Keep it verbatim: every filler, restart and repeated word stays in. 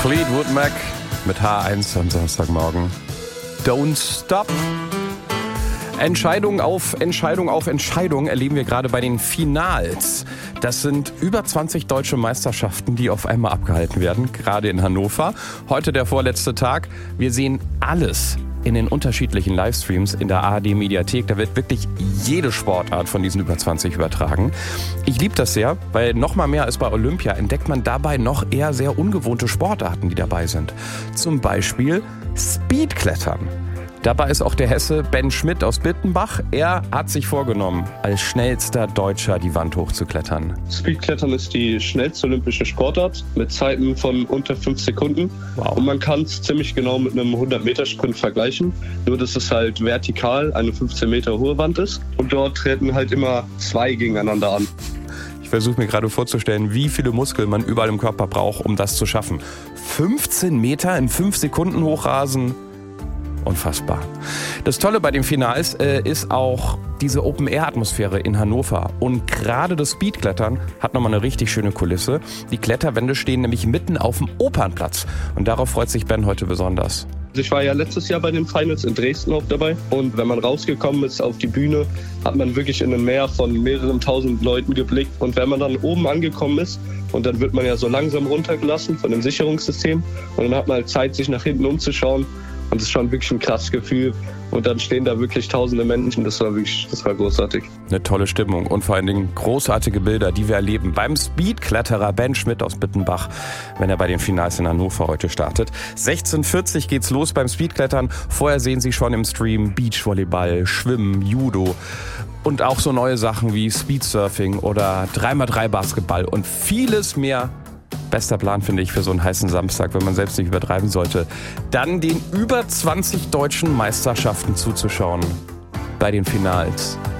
Fleetwood Mac mit H eins am Samstagmorgen. Don't stop. Entscheidung auf Entscheidung auf Entscheidung erleben wir gerade bei den Finals. Das sind über zwanzig deutsche Meisterschaften, die auf einmal abgehalten werden, gerade in Hannover. Heute der vorletzte Tag. Wir sehen alles in den unterschiedlichen Livestreams in der A R D-Mediathek. Da wird wirklich jede Sportart von diesen über zwanzig übertragen. Ich liebe das sehr, weil noch mal mehr als bei Olympia entdeckt man dabei noch eher sehr ungewohnte Sportarten, die dabei sind. Zum Beispiel Speedklettern. Dabei ist auch der Hesse Ben Schmidt aus Bittenbach. Er hat sich vorgenommen, als schnellster Deutscher die Wand hochzuklettern. Speedklettern ist die schnellste olympische Sportart mit Zeiten von unter fünf Sekunden. Wow. Und man kann es ziemlich genau mit einem hundert-Meter-Sprint vergleichen. Nur, dass es halt vertikal eine fünfzehn Meter hohe Wand ist. Und dort treten halt immer zwei gegeneinander an. Ich versuche mir gerade vorzustellen, wie viele Muskeln man überall im Körper braucht, um das zu schaffen. fünfzehn Meter in fünf Sekunden hochrasen? Unfassbar. Das Tolle bei den Finals äh, ist auch diese Open-Air-Atmosphäre in Hannover. Und gerade das Speedklettern hat nochmal eine richtig schöne Kulisse. Die Kletterwände stehen nämlich mitten auf dem Opernplatz. Und darauf freut sich Ben heute besonders. Ich war ja letztes Jahr bei den Finals in Dresden auch dabei. Und wenn man rausgekommen ist auf die Bühne, hat man wirklich in ein Meer von mehreren tausend Leuten geblickt. Und wenn man dann oben angekommen ist, und dann wird man ja so langsam runtergelassen von dem Sicherungssystem. Und dann hat man halt Zeit, sich nach hinten umzuschauen. Und es ist schon wirklich ein krasses Gefühl. Und dann stehen da wirklich tausende Menschen. Das war wirklich, das war großartig. Eine tolle Stimmung und vor allen Dingen großartige Bilder, die wir erleben beim Speedkletterer Ben Schmidt aus Bittenbach, wenn er bei den Finals in Hannover heute startet. sechzehn Uhr vierzig geht's los beim Speedklettern. Vorher sehen Sie schon im Stream Beachvolleyball, Schwimmen, Judo und auch so neue Sachen wie Speedsurfing oder drei mal drei Basketball und vieles mehr. Bester Plan, finde ich, für so einen heißen Samstag, wenn man selbst nicht übertreiben sollte, dann den über zwanzig deutschen Meisterschaften zuzuschauen bei den Finals.